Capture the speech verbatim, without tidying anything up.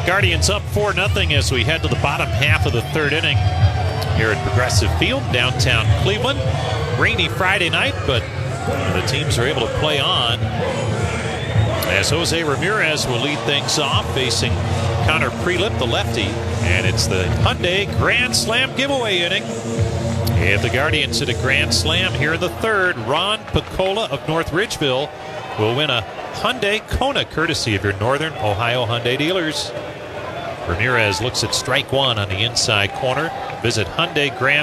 Guardians up four nothing as we head to the bottom half of the third inning here at Progressive Field, downtown Cleveland. Rainy Friday night, but the teams are able to play on as Jose Ramirez will lead things off, facing Connor Prelip, the lefty. And it's the Hyundai Grand Slam giveaway inning. If the Guardians hit a Grand Slam here in the third, Ron Picola of North Ridgeville will win a Hyundai Kona, courtesy of your Northern Ohio Hyundai dealers. Ramirez looks at strike one on the inside corner. Visit Hyundai Grand